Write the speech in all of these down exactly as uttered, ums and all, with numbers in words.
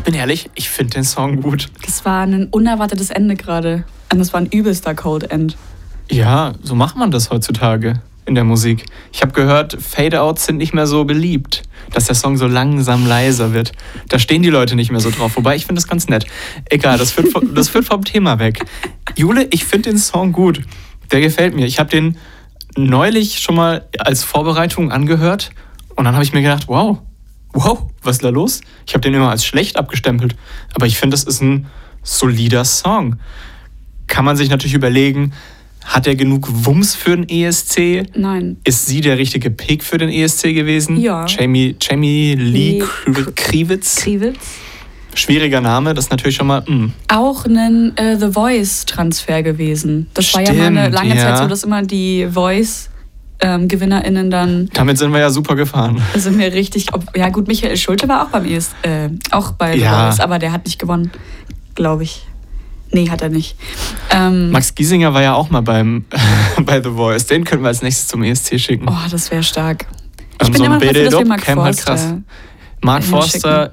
bin ehrlich, ich finde den Song gut. Das war ein unerwartetes Ende gerade. Und das war ein übelster Cold End. Ja, so macht man das heutzutage in der Musik. Ich habe gehört, Fade-Outs sind nicht mehr so beliebt, dass der Song so langsam leiser wird. Da stehen die Leute nicht mehr so drauf. Wobei, ich finde das ganz nett. Egal, das führt, vom, das führt vom Thema weg. Jule, ich finde den Song gut. Der gefällt mir. Ich habe den neulich schon mal als Vorbereitung angehört und dann habe ich mir gedacht, wow, wow, was ist da los? Ich habe den immer als schlecht abgestempelt. Aber ich finde, das ist ein solider Song. Kann man sich natürlich überlegen, hat er genug Wumms für den E S C? Nein. Ist sie der richtige Pick für den E S C gewesen? Ja. Jamie, Jamie Lee Lee Kriewitz. Kriewitz. Schwieriger Name, das ist natürlich schon mal... Mh. Auch ein äh, The Voice-Transfer gewesen. Das Stimmt, war ja mal eine lange ja. Zeit so, dass immer die Voice-GewinnerInnen ähm, dann... Damit sind wir ja super gefahren. Sind wir richtig... Ob, ja gut, Michael Schulte war auch beim E S, äh, auch bei The Ja. Voice, aber der hat nicht gewonnen, glaube ich. Nee, hat er nicht. Ähm, Max Giesinger war ja auch mal beim bei The Voice. Den könnten wir als nächstes zum E S C schicken. oh, das wäre stark. Ich Ähm, bin so immer ein noch dafür, dass wir B D Mark Camp halt Forster krass. Mark hinschicken. Forster,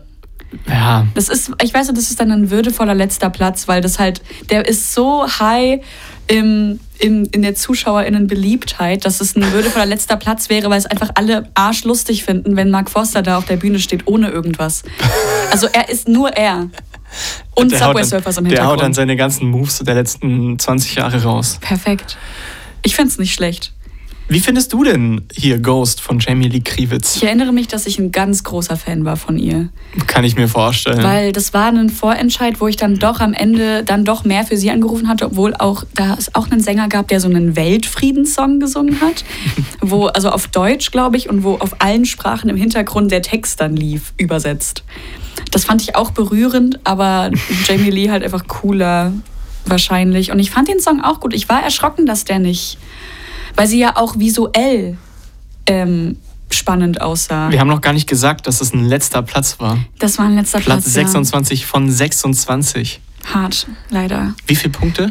ja. Das ist, ich weiß nicht, das ist dann ein würdevoller letzter Platz, weil das halt, der ist so high im, im, in der ZuschauerInnen-Beliebtheit, dass es ein würdevoller letzter Platz wäre, weil es einfach alle arschlustig finden, wenn Mark Forster da auf der Bühne steht, ohne irgendwas. Also er ist nur er. Und Der Subway haut dann- Surfers im Der haut dann Hintergrund. seine ganzen Moves der letzten zwanzig Jahre raus. Perfekt. Ich find's nicht schlecht. Wie findest du denn hier Ghost von Jamie Lee Kriewitz? Ich erinnere mich, dass ich ein ganz großer Fan war von ihr. Kann ich mir vorstellen. Weil das war ein Vorentscheid, wo ich dann doch am Ende dann doch mehr für sie angerufen hatte, obwohl auch da es auch einen Sänger gab, der so einen Weltfriedenssong gesungen hat, wo also auf Deutsch, glaube ich, und wo auf allen Sprachen im Hintergrund der Text dann lief, übersetzt. Das fand ich auch berührend, aber Jamie Lee halt einfach cooler wahrscheinlich. Und ich fand den Song auch gut. Ich war erschrocken, dass der nicht, weil sie ja auch visuell ähm, spannend aussah. Wir haben noch gar nicht gesagt, dass es ein letzter Platz war. Das war ein letzter Platz Platz. sechsundzwanzig von sechsundzwanzig. Ja. Hart, leider. Wie viele Punkte?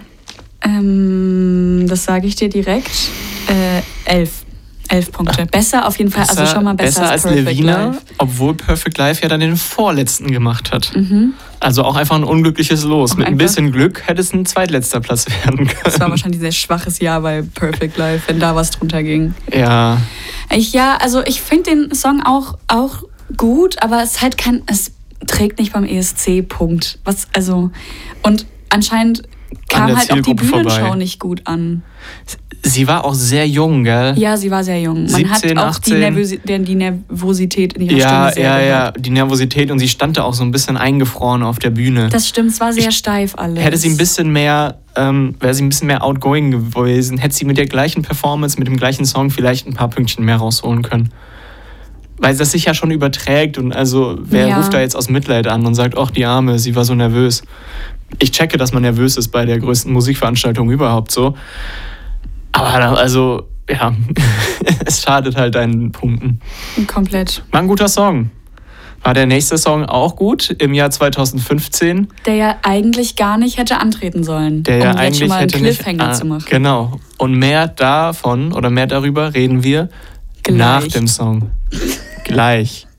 Ähm, das sage ich dir direkt. Äh, elf. Elf Punkte. Besser auf jeden Fall, also schon mal besser, besser als, als Perfect Levina, Life. obwohl Perfect Life ja dann den vorletzten gemacht hat. Mhm. Also auch einfach ein unglückliches Los. Auch Mit ein einfach- bisschen Glück hätte es ein zweitletzter Platz werden können. Das war wahrscheinlich ein sehr schwaches Jahr bei Perfect Life, wenn da was drunter ging. Ja, Ich, ja, also ich finde den Song auch, auch gut, aber es ist halt kein, es trägt nicht beim E S C-Punkt. Was, also, und anscheinend kam der halt auch die Zielgruppe Bühnenschau vorbei. nicht gut an. sie war auch sehr jung, gell? Ja, sie war sehr jung. Man siebzehn, hat auch die, achtzehn. Nervösi die Nervosität in ihrer Ja, Stimme sehr ja, ja, gehört. die Nervosität und sie stand da auch so ein bisschen eingefroren auf der Bühne. Das stimmt, es war sehr Ich- steif alles. Hätte sie ein bisschen mehr, ähm, wäre sie ein bisschen mehr outgoing gewesen, hätte sie mit der gleichen Performance, mit dem gleichen Song vielleicht ein paar Pünktchen mehr rausholen können. Weil das sich ja schon überträgt und also wer Ja. ruft da jetzt aus Mitleid an und sagt, ach die Arme, sie war so nervös. Ich checke, dass man nervös ist bei der größten Musikveranstaltung überhaupt so. Aber da- also, ja, es schadet halt deinen Punkten. Komplett. War ein guter Song. War der nächste Song auch gut im Jahr zweitausendfünfzehn? Der ja eigentlich gar nicht hätte antreten sollen, Der um ja jetzt eigentlich schon mal einen hätte nicht. Cliffhanger ah, zu machen. Genau. Und mehr davon oder mehr darüber reden wir Gleich. nach dem Song. Gleich.